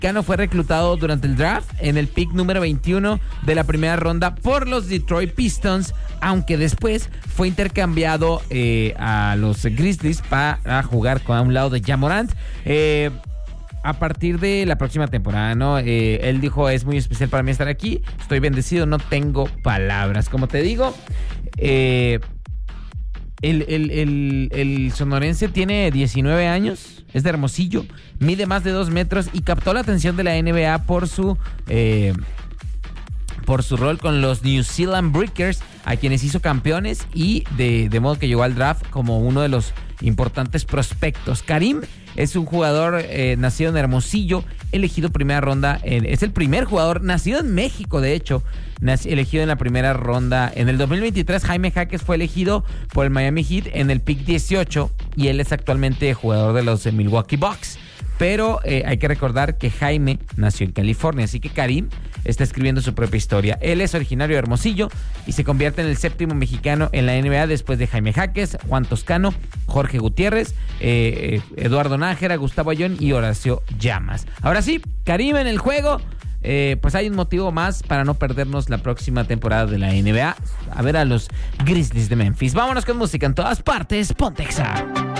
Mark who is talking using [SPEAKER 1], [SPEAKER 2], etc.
[SPEAKER 1] mexicano fue reclutado durante el draft en el pick número 21 de la primera ronda por los Detroit Pistons, aunque después fue intercambiado a los Grizzlies para jugar a un lado de Ja Morant. A partir de la próxima temporada, ¿no? Él dijo, es muy especial para mí estar aquí, estoy bendecido, no tengo palabras. Como te digo, el sonorense tiene 19 años, es de Hermosillo, mide más de 2 metros y captó la atención de la NBA por su rol con los New Zealand Breakers, a quienes hizo campeones, y de modo que llegó al draft como uno de los importantes prospectos. Karim es un jugador nacido en Hermosillo, elegido primera ronda. Es el primer jugador nacido en México, de hecho, elegido en la primera ronda. En el 2023, Jaime Jaques fue elegido por el Miami Heat en el pick 18 y él es actualmente jugador de los Milwaukee Bucks. Pero hay que recordar que Jaime nació en California, así que Karim está escribiendo su propia historia. Él es originario de Hermosillo y se convierte en el 7º mexicano en la NBA después de Jaime Jaques, Juan Toscano, Jorge Gutiérrez, Eduardo Nájera, Gustavo Ayón y Horacio Llamas. Ahora sí, Karim en el juego. Pues hay un motivo más para no perdernos la próxima temporada de la NBA. A ver a los Grizzlies de Memphis. Vámonos con música en todas partes. Ponte Exa.